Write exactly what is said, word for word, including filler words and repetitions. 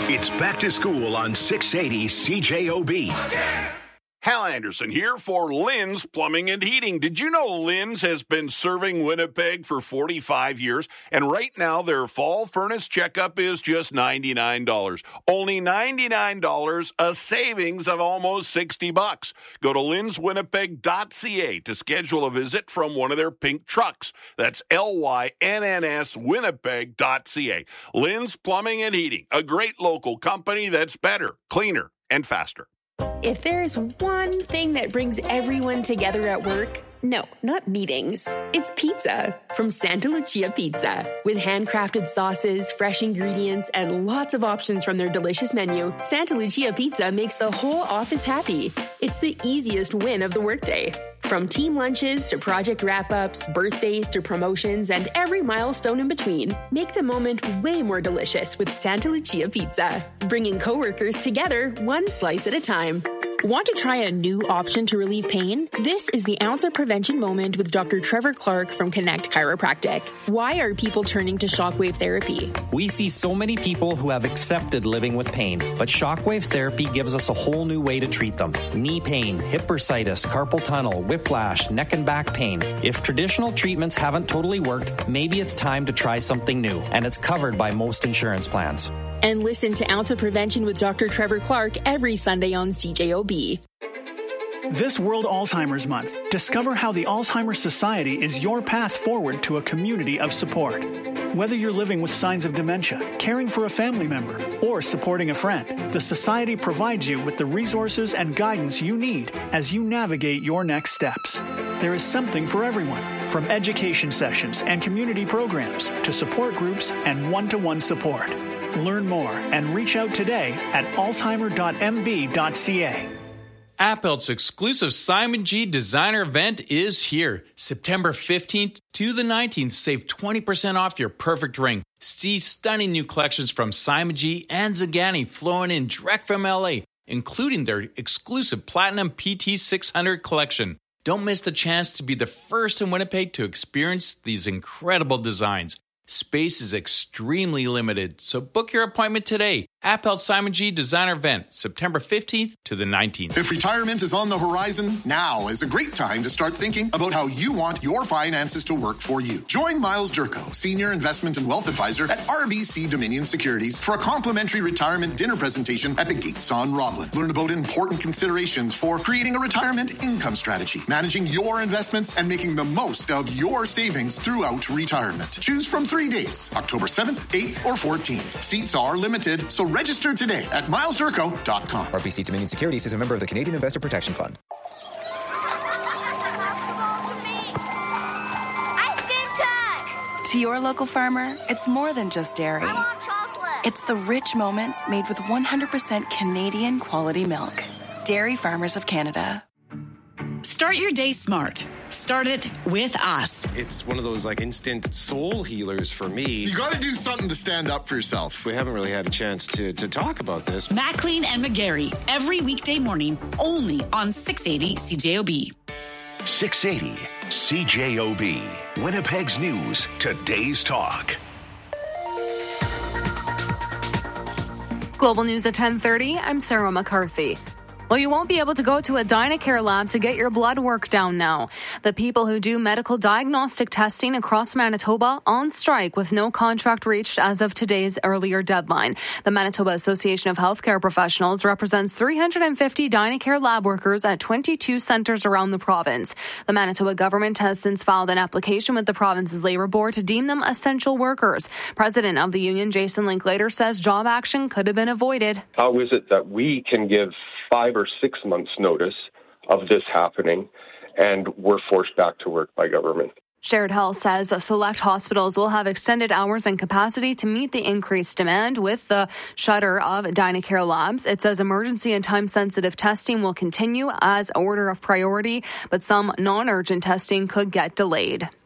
It's back to school on six eighty C J O B. Hal Anderson here for Lynn's Plumbing and Heating. Did you know Lynn's has been serving Winnipeg for forty-five years? And right now, their fall furnace checkup is just ninety-nine dollars. Only ninety-nine dollars, a savings of almost sixty bucks. Go to lyns winnipeg dot c a to schedule a visit from one of their pink trucks. That's L Y N N S winnipeg dot c a. Lynn's Plumbing and Heating, a great local company that's better, cleaner, and faster. If there's one thing that brings everyone together at work, no, not meetings. It's pizza from Santa Lucia Pizza. With handcrafted sauces, fresh ingredients, and lots of options from their delicious menu, Santa Lucia Pizza makes the whole office happy. It's the easiest win of the workday. From team lunches to project wrap-ups, birthdays to promotions, and every milestone in between, make the moment way more delicious with Santa Lucia Pizza. Bringing coworkers together one slice at a time. Want to try a new option to relieve pain? This is the Ounce of Prevention Moment with Doctor Trevor Clark from Connect Chiropractic. Why are people turning to shockwave therapy? We see so many people who have accepted living with pain, but shockwave therapy gives us a whole new way to treat them. Knee pain, hip bursitis, carpal tunnel, whiplash, neck and back pain. If traditional treatments haven't totally worked, maybe it's time to try something new, and it's covered by most insurance plans. And listen to Ounce of Prevention with Doctor Trevor Clark every Sunday on C J O B. This World Alzheimer's Month, discover how the Alzheimer's Society is your path forward to a community of support. Whether you're living with signs of dementia, caring for a family member, or supporting a friend, the Society provides you with the resources and guidance you need as you navigate your next steps. There is something for everyone, from education sessions and community programs to support groups and one-to-one support. Learn more and reach out today at alzheimer dot m b dot c a. Appelt's exclusive Simon G designer event is here. September fifteenth to the nineteenth. Save twenty percent off your perfect ring. See stunning new collections from Simon G and Zagani flowing in direct from L A, including their exclusive Platinum P T six hundred collection. Don't miss the chance to be the first in Winnipeg to experience these incredible designs. Space is extremely limited, so book your appointment today. Appelt Simon G Designer Event, September fifteenth to the nineteenth. If retirement is on the horizon, now is a great time to start thinking about how you want your finances to work for you. Join Miles Durko, Senior Investment and Wealth Advisor at R B C Dominion Securities, for a complimentary retirement dinner presentation at the Gates on Roblin. Learn about important considerations for creating a retirement income strategy, managing your investments, and making the most of your savings throughout retirement. Choose from three dates, October seventh, eighth, or fourteenth. Seats are limited, so register today at miles durko dot com. R B C Dominion Securities is a member of the Canadian Investor Protection Fund. To your local farmer, it's more than just dairy. I want chocolate. It's the rich moments made with one hundred percent Canadian quality milk. Dairy Farmers of Canada. Start your day smart. Start it with us. It's one of those like instant soul healers for me. You got to do something to stand up for yourself. We haven't really had a chance to, to talk about this. Maclean and McGarry, every weekday morning, only on six eighty C J O B. six eighty C J O B. Winnipeg's News, today's talk. Global News at ten thirty, I'm Sarah McCarthy. Well, you won't be able to go to a Dynacare lab to get your blood work down now. The people who do medical diagnostic testing across Manitoba on strike with no contract reached as of today's earlier deadline. The Manitoba Association of Healthcare Professionals represents three hundred fifty Dynacare lab workers at twenty-two centres around the province. The Manitoba government has since filed an application with the province's Labour Board to deem them essential workers. President of the union, Jason Linklater, says job action could have been avoided. How is it that we can give five or six months notice of this happening, and we're forced back to work by government? Shared Health says select hospitals will have extended hours and capacity to meet the increased demand with the shutter of Dynacare labs. It says emergency and time-sensitive testing will continue as order of priority, but some non-urgent testing could get delayed.